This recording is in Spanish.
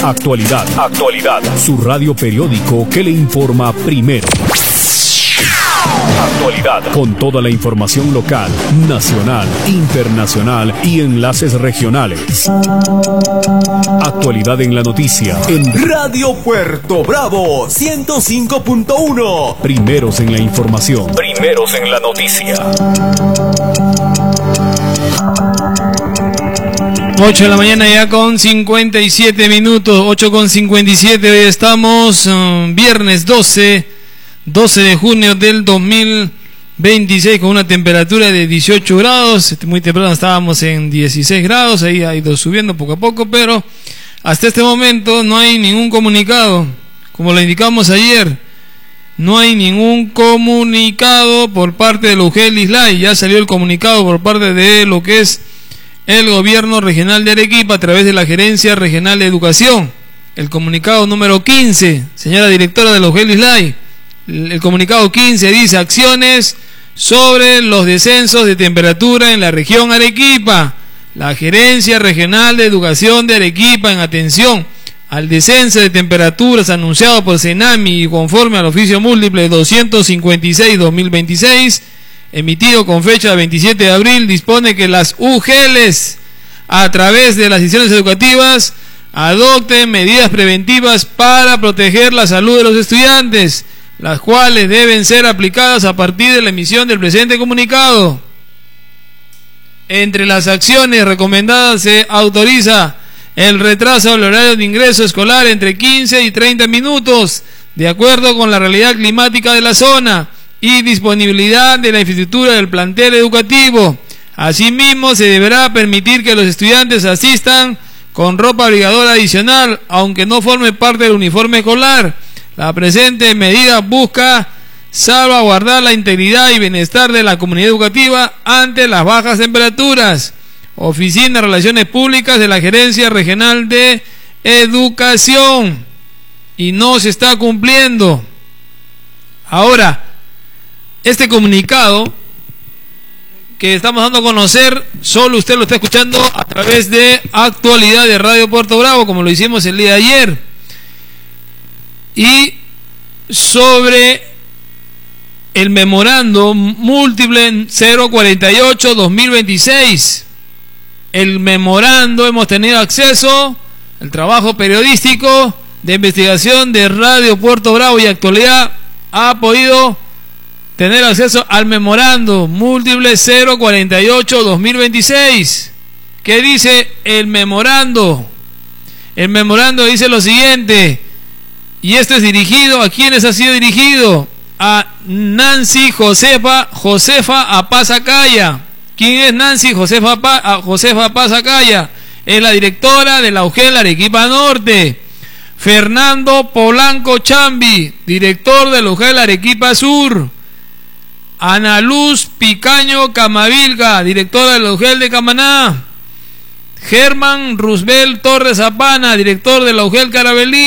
Actualidad. Su radio periódico que le informa primero. Actualidad. Con toda la información local, nacional, internacional y enlaces regionales. Actualidad en la noticia en Radio Puerto Bravo 105.1. Primeros en la información. Primeros en la noticia. 8 de la mañana ya con 57 minutos, 8:57, hoy estamos viernes 12 de junio del 2026 con una temperatura de 18 grados, muy temprano estábamos en 16 grados, ahí ha ido subiendo poco a poco, pero hasta este momento no hay ningún comunicado, como lo indicamos ayer, no hay ningún comunicado por parte de la UGEL Islay, ya salió el comunicado por parte de lo que es el gobierno regional de Arequipa a través de la Gerencia Regional de Educación. El comunicado número 15, señora directora de la UGEL Islay, el comunicado 15 dice: acciones sobre los descensos de temperatura en la región Arequipa. La Gerencia Regional de Educación de Arequipa, en atención al descenso de temperaturas anunciado por CENAMI y conforme al oficio múltiple 256-2026, emitido con fecha 27 de abril, dispone que las UGELs, a través de las instituciones educativas, adopten medidas preventivas para proteger la salud de los estudiantes, las cuales deben ser aplicadas a partir de la emisión del presente comunicado. Entre las acciones recomendadas se autoriza el retraso del horario de ingreso escolar entre 15 y 30 minutos, de acuerdo con la realidad climática de la zona y disponibilidad de la infraestructura del plantel educativo. Asimismo, se deberá permitir que los estudiantes asistan con ropa abrigadora adicional, aunque no forme parte del uniforme escolar. La presente medida busca salvaguardar la integridad y bienestar de la comunidad educativa ante las bajas temperaturas. Oficina de Relaciones Públicas de la Gerencia Regional de Educación. Y no se está cumpliendo. Ahora, este comunicado que estamos dando a conocer, solo usted lo está escuchando a través de Actualidad de Radio Puerto Bravo, como lo hicimos el día de ayer. Y sobre el memorando múltiple 048-2026, el memorando hemos tenido acceso, el trabajo periodístico de investigación de Radio Puerto Bravo y Actualidad ha podido tener acceso al memorando múltiple 048-2026. ¿Qué dice el memorando? El memorando dice lo siguiente, y esto es dirigido, ¿a quiénes ha sido dirigido? A Nancy Josefa Apazacaya. ¿Quién es Nancy Josefa Apazacaya? Es la directora de la UGEL Arequipa Norte. Fernando Polanco Chambi, director de la UGEL Arequipa Sur. Ana Luz Picaño Camavilga, directora de la UGEL de Camaná. Germán Roosevelt Torres Zapana, director de la UGEL Carabelí.